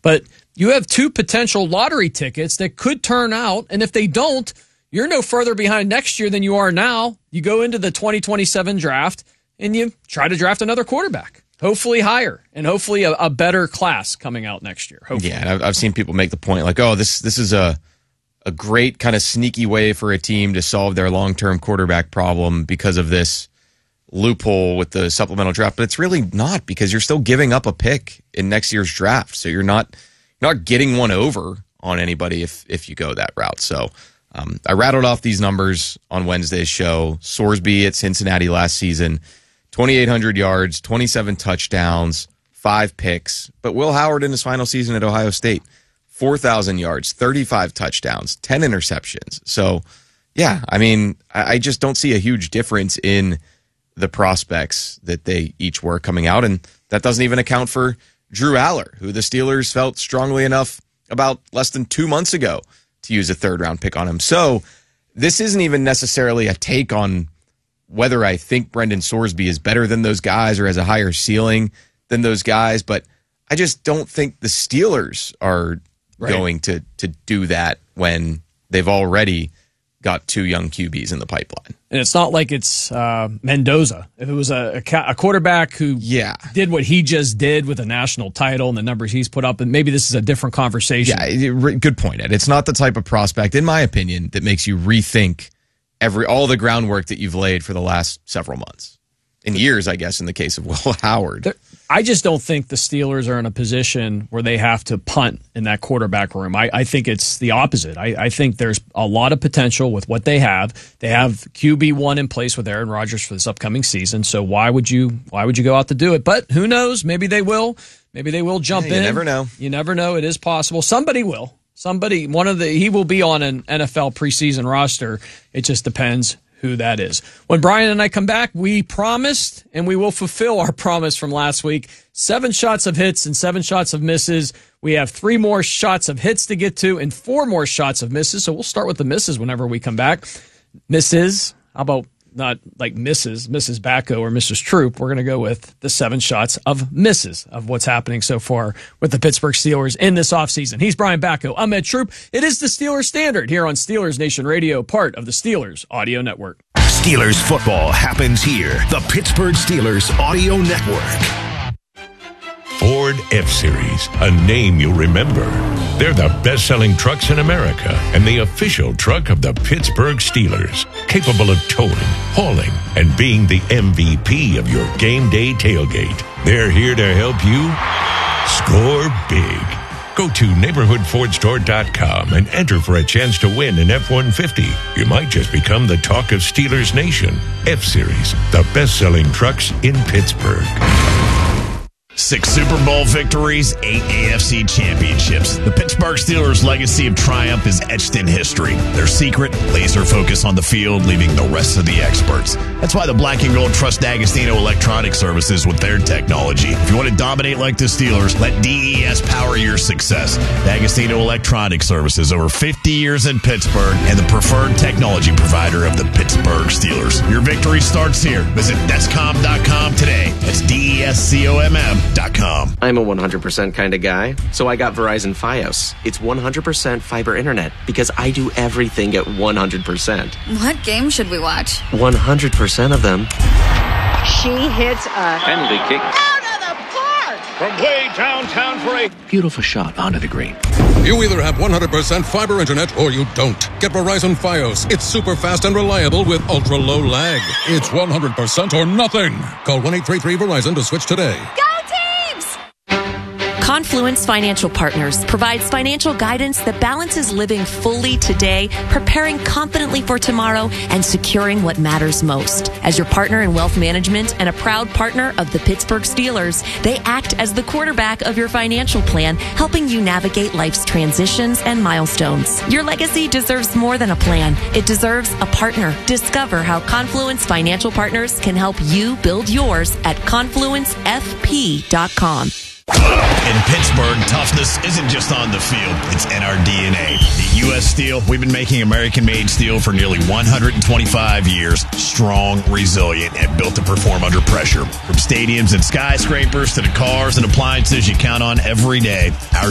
But you have 2 potential lottery tickets that could turn out, and if they don't, you're no further behind next year than you are now. You go into the 2027 draft, and you try to draft another quarterback, hopefully higher, and hopefully a better class coming out next year. Hopefully. Yeah, and I've seen people make the point like, oh, this is a great kind of sneaky way for a team to solve their long-term quarterback problem because of this loophole with the supplemental draft. But it's really not, because you're still giving up a pick in next year's draft. So you're not getting one over on anybody if you go that route. So I rattled off these numbers on Wednesday's show. Sorsby at Cincinnati last season, 2,800 yards, 27 touchdowns, 5 picks. But Will Howard in his final season at Ohio State, 4,000 yards, 35 touchdowns, 10 interceptions. So, yeah, I mean, I just don't see a huge difference in the prospects that they each were coming out. And that doesn't even account for Drew Aller, who the Steelers felt strongly enough about less than 2 months ago to use a third-round pick on him. So this isn't even necessarily a take on whether I think Brendan Sorsby is better than those guys or has a higher ceiling than those guys, but I just don't think the Steelers are going to do that when they've already got 2 young QBs in the pipeline. And it's not like it's Mendoza. If it was a quarterback who did what he just did with a national title and the numbers he's put up, and maybe this is a different conversation. Yeah, good point, Ed. It's not the type of prospect, in my opinion, that makes you rethink all the groundwork that you've laid for the last several months. In years, I guess, in the case of Will Howard. I just don't think the Steelers are in a position where they have to punt in that quarterback room. I think it's the opposite. I think there's a lot of potential with what they have. They have QB1 in place with Aaron Rodgers for this upcoming season. So why would you go out to do it? But who knows? Maybe they will. Maybe they will jump in. You never know. You never know. It is possible. Somebody will. He will be on an NFL preseason roster. It just depends who that is. When Brian and I come back, we promised, and we will fulfill our promise from last week, 7 shots of hits and 7 shots of misses. We have 3 more shots of hits to get to and 4 more shots of misses. So we'll start with the misses whenever we come back. Misses, how about not like Mrs. Bacco or Mrs. Troop? We're going to go with the 7 shots of misses of what's happening so far with the Pittsburgh Steelers in this offseason. He's Brian Bacco. I'm Ed Troop. It is the Steelers Standard here on Steelers Nation Radio, part of the Steelers Audio Network. Steelers football happens here. The Pittsburgh Steelers Audio Network. Ford F-Series, a name you'll remember. They're the best-selling trucks in America and the official truck of the Pittsburgh Steelers, capable of towing, hauling, and being the MVP of your game day tailgate. They're here to help you score big. Go to neighborhoodfordstore.com and enter for a chance to win an F-150. You might just become the talk of Steelers Nation. F-Series, the best-selling trucks in Pittsburgh. 6 Super Bowl victories, 8 AFC championships. The Pittsburgh Steelers' legacy of triumph is etched in history. Their secret, laser focus on the field, leaving the rest of the experts. That's why the Black and Gold trust D'Agostino Electronic Services with their technology. If you want to dominate like the Steelers, let DES power your success. D'Agostino Electronic Services, over 50 years in Pittsburgh, and the preferred technology provider of the Pittsburgh Steelers. Your victory starts here. Visit Descom.com today. That's DESCOMM.com. I'm a 100% kind of guy, so I got Verizon Fios. It's 100% fiber internet because I do everything at 100%. What game should we watch? 100% of them. She hits a penalty kick out of the park from way downtown for a beautiful shot onto the green. You either have 100% fiber internet or you don't. Get Verizon Fios. It's super fast and reliable with ultra low lag. It's 100% or nothing. Call 1-833-VERIZON to switch today. Go Teams! Confluence Financial Partners provides financial guidance that balances living fully today, preparing confidently for tomorrow, and securing what matters most. As your partner in wealth management and a proud partner of the Pittsburgh Steelers, they act as the quarterback of your financial plan, helping you navigate life's transitions and milestones. Your legacy deserves more than a plan. It deserves a partner. Discover how Confluence Financial Partners can help you build yours at confluencefp.com. In Pittsburgh, toughness isn't just on the field, it's in our DNA. At U.S. Steel, we've been making American-made steel for nearly 125 years. Strong, resilient, and built to perform under pressure. From stadiums and skyscrapers to the cars and appliances you count on every day, our